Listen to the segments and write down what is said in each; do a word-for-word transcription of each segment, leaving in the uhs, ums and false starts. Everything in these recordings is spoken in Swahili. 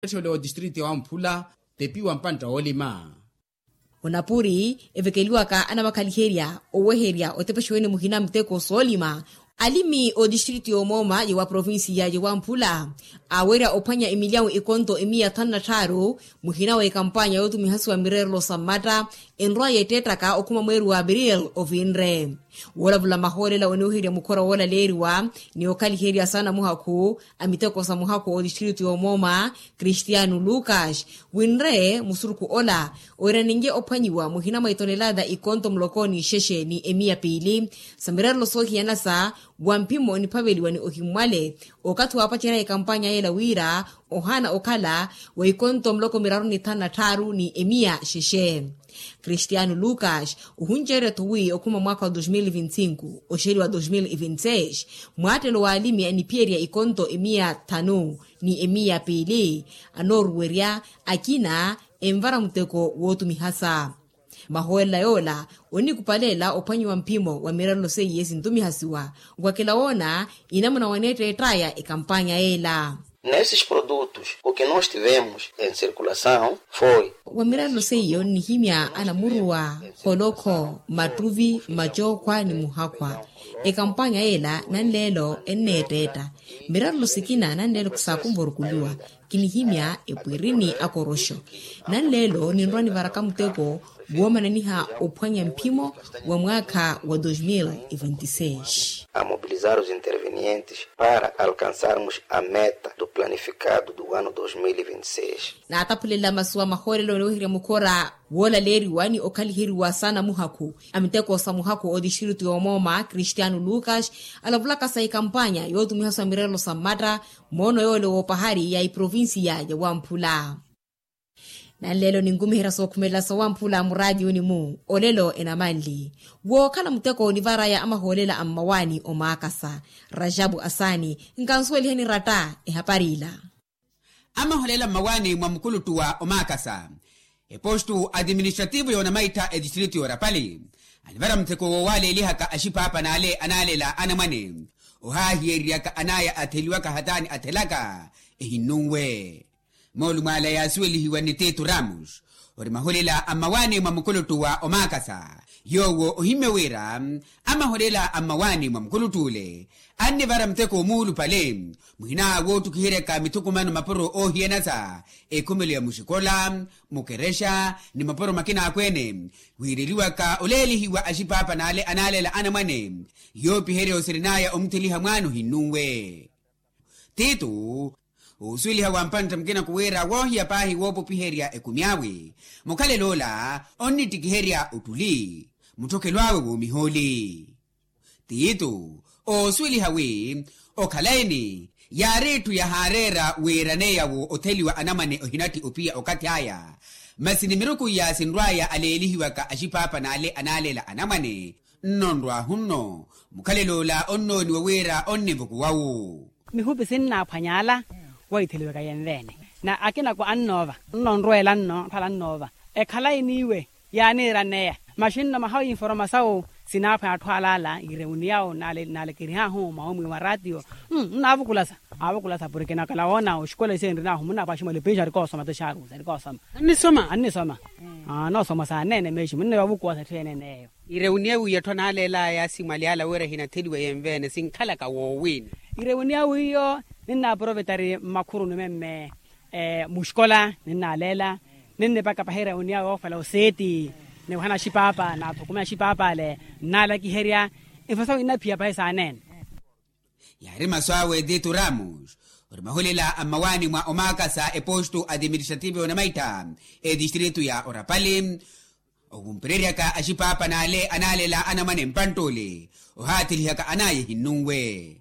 Chole district wa Mphula tepi wa mpanta olima. Onapuri evekeliwa ka ana makaliheria oweheria otepeshweni muhina mteko solima. Alimi o distriti omoma yewa provinsi ya yewa Mphula awera opanya emiliao ikonto emia tana taro muhina wa kampanya yotu mihasu wa mirerlo samata enroa yetetaka okuma mweru wa Abril ovinre. Wala vula maholela onuhiria mukora wala leriwa ni okaliheria sana muhaku amiteko sa muhaku o distriti omoma Cristiano Lucas winre musuruku ola oira ninge opanyiwa muhina maitonelada ikonto mlokoni sheshe ni emia pili samirerlo sohi yanasa wampimo ni paveli wani ohimwale okatu wapachira ya kampanya yela wira ohana okala wa ikonto mloko miraru ni tana taru ni emia sheshe. Cristiano Lucas uhunjere tuwi okuma mwaka wa elfu mbili na ishirini na tano osheri wa elfu mbili na ishirini na sita mwatelo wa alimi anipieri ya ikonto emia tano ni emia pili anorweria akina emvara mteko wotu mihasa. Mahoela yola oni kupalela opanyi wa mpimo wa miralo sei yesi ntumi hasiwa kwa kila ona inamuna wanete etaya e kampanya ela. Nesses produtos, o que nós tivemos em circulação foi wa miralo sei yo ni himya anamurua holoko matuvi majokwa ni muhakwa e kampanya ela nanlelo eneteta miralo sikina nanlelo kusakumboru kuliwa kini himya epwirini akorosho nanlelo ni ndwani varaka mteko Buoma naniha opanya mpimo wa mwaka wa elfu mbili na ishirini na sita. A mobilizar os intervenientes para alcançarmos a meta do planificado do ano elfu mbili na ishirini na sita. Na atapulela masuwa mahorelo neohiria mukora wola leri wani okalihiri wa sana muhaku. Amiteko sa muhaku o distritu ya omoma Cristiano Lucas alavulaka sa ikampanya yotu mihasa mirelo samata mono yole wopahari ya iprovinsi ya ya Mphula. Na lelo ni ngumihira so kumela sa Mphula muradi unimu olelo enamali wo kana mteko onivara ya ama holela amawani omakasa Rajabu Asani nkansweli heni rata ehaparila ama holela mawani mwa mkulutu wa omakasa e postu administrativo yona maita e distrito yora pali alivara mteko wale ilihaka ashipa hapa na ale analela anamane uhahieri yaka anaya ateliwaka hatani atelaka ehinungwe Molu mala ya sueli hiwa nitetu Ramos. Ori maholela amawani mamukulutu wa omakasa. Yowo ohimewera ama holela amawani mamkulutule. Anne vara mteko mulu pale. Muhina wotu kihireka mitukumano maporo ohienasa. E kumele ya mushikola, mukeresha, ni maporo makina akwene. Wiriliwa ka oleli hiwa ashipapa na ale analela anamane. Yopi here osirinaya omtiliha mwanu hinuwe. Titu uswili hawa mpanta mkina kuwera wohi ya pahi wopo piheria ekumiawe. Mokale lola, onni tikiheria utuli. Mutoke lwawe wumiholi. Tiitu, uswili hawe, okalaini, yaretu ya harera weeraneya wo oteliwa anamane ohinati upia okati haya. Masinimiruku ya sinraya alelihiwa ka ashipapa na ale analela anamane. Nondwa hunno, mokale lola onno ni wawera onni vuku wawu. Mihubi sinna panyala. Waiteliwe kayenvene na akina kwa annova nonroela no pala nova e khala iniwe yani raneya machine na mahawi informação sinapa atwalala ireuniao nale nale kiriha ho maomwe wa radio mm navukulasa avukulasa porque na kala ona ushkola sendri na humuna bashima le peja rikosa matasharu rikosa Anni soma anni soma ah no soma sa nene meshi munne wavukuwa tene neyo ireunia uyatona lela ya simaliala wera hina teliwe yemvene sinkhala ka wowini ireunia uyo nina provetari makuru numeme eh mushkola nina lela nenne baka pahera unia ofala oseti ne wana shipapa na tukuma shipapa le nala kiheria infasa ina pia paisa nen yari maswawe ditu Ramos orimaholela amawani mwa omakasa e posto administrativo na maita e distrito ya Orapali ogumpereria ka ashipapa na ale analela anamane mpantole ohatili haka anaye hinungwe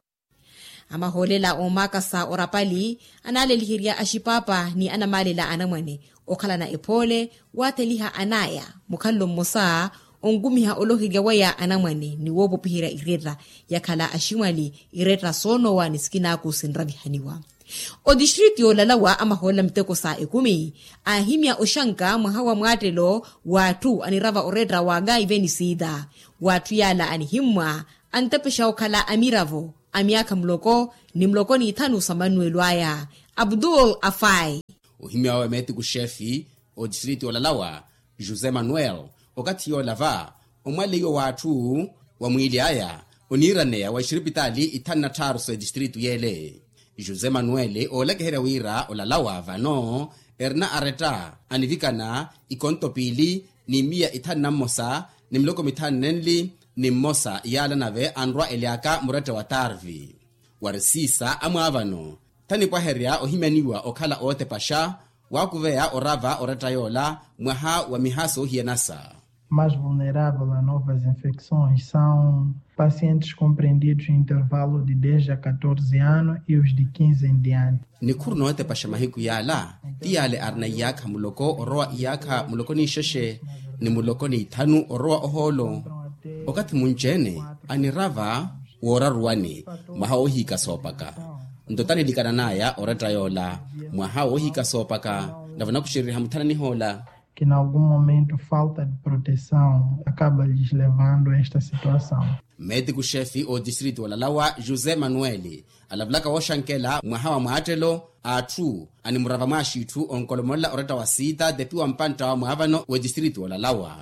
ama holela omakasa Orapali analelihiria ashipapa ni anamalela anamwane okala na epole wateliha anaya mukhallo musa ongumiha olohiga waya anamwane ni wobo pihira ireta yakala ashimali ireta sono wa niskina ku sinrabi haniwa o distrito lalawa ama hola mteko sa ekumi ahimya oshanka mhawa mwatelo watu anirava oreta waga iveni sida watu yala anihimwa antapesha okala amiravo amiaka mloko ni mloko ni tanu sa Manuel waya Abdul Afai. Uhimia wa meti kushefi o distrito olalawa Jose Manuel wakati yo lava omwale yo watu wa mwili aya onirane wa shiripitali itana taru so distrito yele. Jose Manuel olakehera wira olalawa vano erna areta anivikana ikonto pili ni mia itana mosa ni mloko mitanenli ni mosa yala nave anrwa eliaka murete wa tarvi warisisa amwavano tani kwa heria ohimeniwa okala ote pasha wakuvea orava oretayola mwaha wa mihaso hienasa. Mais vulnerável a novas infecções são pacientes compreendidos em intervalo de dez a catorze anos e os de quinze em diante. Ni kurno ote pasha mahiku yala tiyale arna yaka muloko oroa yaka muloko ni sheshe ni muloko ni tanu oroa oholo okati munjene anirava wora ruani mwaha ohika sopaka ndotani likana naya oretayola mwaha ohika sopaka ndavana kushirira hamutana ni hola que em algum momento falta de proteção acaba lhes levando a esta situação. Médico chefe o distrito olalawa Jose Manuel alavlaka washankela mwahawa maatelo atu animurava mashitu onkolomola oreta wa sita depi wa mpanta wa mwavano wa distrito olalawa.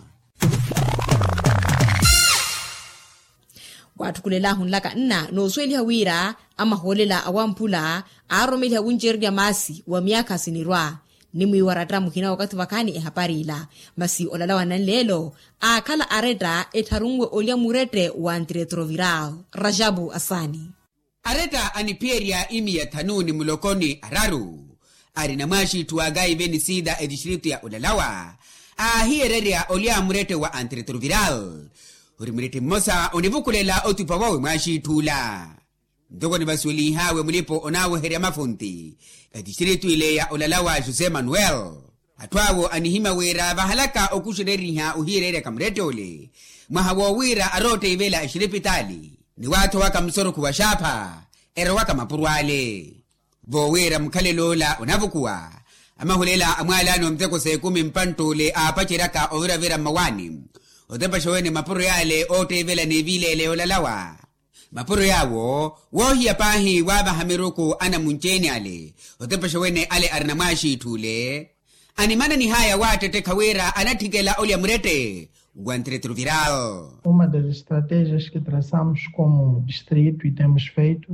Watu kulela hunlaka nna no sweli hawira ama holela awampula aromeli hawunjeri ya masi wa miaka sinirwa. Nimwi warata mukina wakati wakani ehaparila masi olalawa nanlelo akala areta etarungwe olia murete wa antiretroviral Rajabu Asani. Areta aniperia imi ya tanuni mulokoni araru arina mashi tuwagai veni sida edishiritu ya olalawa ahiererea olia murete wa antiretroviral urimurete mosa onivukulela otupawawe mashi tula ndogo ni basuli hawe mulipo onawe heria mafunti edishiritu ile ya olalawa Jose Manuel atwawo anihima wera vahalaka okushireriha uhirere kamrete ole mahawo wira arote ivela shiripitali ni watu waka msoro kuwashapa ero waka mapurwale vo wira mkalelola onavukuwa ama hulela amwalano mteko sekumi mpantole apachiraka ovira vira mawani otepa showeni mapuru yale ote ivela nevile ele olalawa mapuru yawo wohi ya pahi waba hamiruku ana muncheni ale otepesha wene ale arnamashi tule animana ni haya wate tekawera anatikela olia murete guantiretroviral. Uma das estratégias que traçamos como distrito e temos feito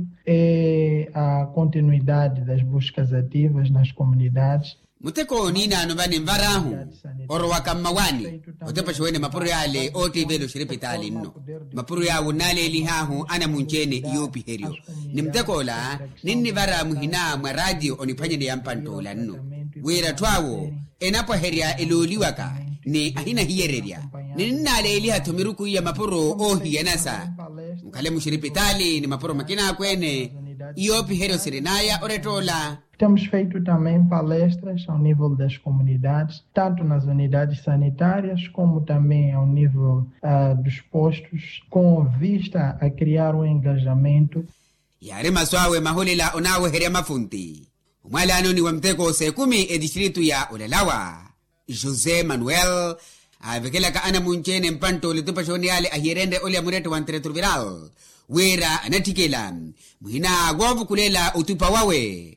é a continuidade das buscas ativas nas comunidades. Muteko nina anobani mvarahu oro wakamawani otepasha wene mapuru yale ote velo shiripitali nno mapuru ya unale lihahu ana munchene yopi herio ni mtekola nini vara muhina mwa radio onipanyene ya mpantola nno wera twawo enapo heria iloliwaka ni ahina hiyereria nini nale liha tumiruku ya mapuru ohi ya nasa mkale mushiripitali ni mapuru makina kwene yopi herio sirinaya oretola. Temos feito também palestras ao nível das comunidades, tanto nas unidades sanitárias como também ao nível uh, dos postos, com vista a criar um engajamento. Yare maswawe maholela onawe heria mafunti. Umalano ni wamteko sekumi edishiritu ya olalawa. Jose Manuel avekela ka ana munchene mpanto litupa shoni yale ahirende olia murete wa antiretroviral. Wera anatikela muhina gwavu kulela utupa wawe.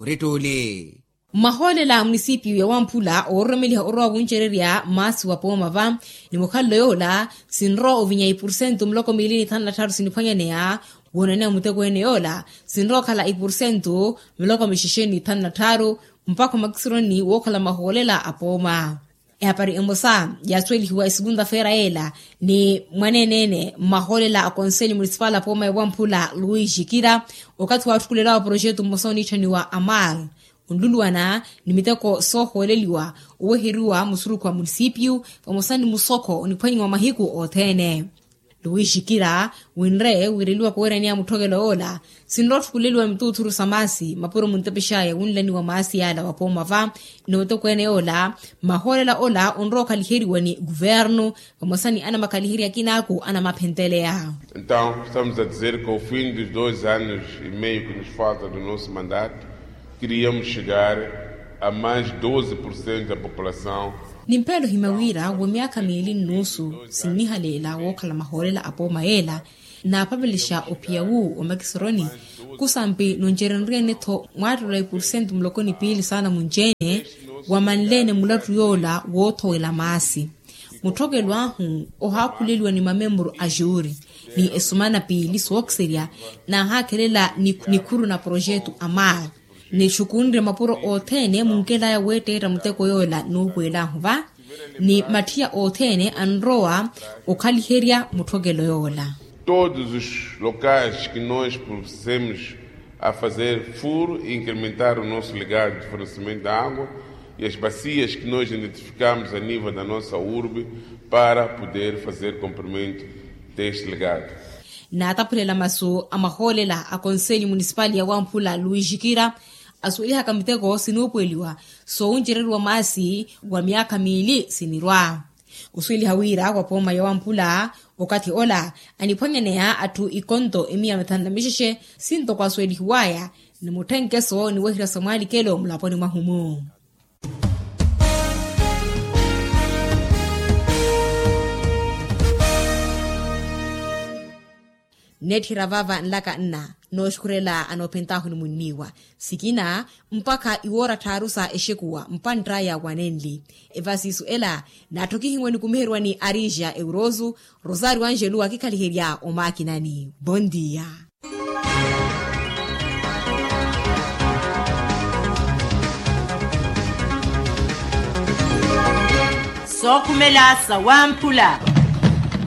Uretole mahole la munisipio ya Wampula oromeli orwa wunchereria masi wapo mava ni mukhallo yola sinro ovinya ipursento mloko milini thanla taru siniphanyanea wonane muteko ene yola sinro khala ipursento mloko mishisheni thanla taru mpako makisironi wokhala maholela apoma ehapari emosa ya sweli huwa segunda feira ela ni mwanenene maholela a konseli municipal apoma ya Wampula Luis Shikira wakati wa tukulela projeto mosoni chani wa Amal unduluana nimiteko soho leliwa uwehiriwa musuru kwa munisipio pamosani musoko unipanyi wa mahiku otene. Luis Shikira winre wiriliwa kuwera niya mutogelo ola sinrotu kuleliwa mtuturu samasi mapuro muntepeshaya unlani wa maasi yala wapoma va inoto kwene ola maholela ola onro kalihiriwa ni governo pamosani ana makalihiri ya kinaku ana mapentelea. Então estamos a dizer que ao fim dos dois anos e meio que nos falta do nosso mandato queríamos chegar a mais doze por cento da população. Nimpelo himawira wa miaka miili nusu sinihalela wokala maholela apo maela na pabilisha opiawu o makisironi kusampi nonjerenrene tho mwatula ipursenti mlokoni pili sana munjene wamanlene mulatu yola wothoela masi muthokelwahu ohakuleliwa ni mamembro a juri ni esumana pili soxeria na hakelela ni, ni kuru na projetu amar ni chukunre mapuro othene munkela ya wetera muteko yola nukwela huva ni matia othene anroa okhaliheria muthokelo yola. Todos os locais que nós processemos a fazer furo e incrementar o nosso legado de fornecimento de água e as bacias que nós identificamos a nível da nossa urbe para poder fazer cumprimento deste legado. Na atapulela maso amaholela a Conselho Municipal ya Wamphula Luiz Jikira asuiliha kamiteko sinupueliwa so unjereru wa masi wa miaka mili sinirwa. Uswili hawira kwa poma ya Wamphula wakati ola anipwanyanea atu ikonto emia metanda mishishe sinto kwa sweli huwaya ni mutenkeso ni wehira Somali kelo mlaponi mahumu. Nethira vava nlaka nna no shukurela anopentahu ni muniwa sikina mpaka iwora tarusa eshekuwa mpantra ya wanenli evasisu ela na tokihiwe ni kumeherwa ni Arija Eurozu Rosario Angelu akikaliheria omakinani bondia. Sokumela sa Wamphula.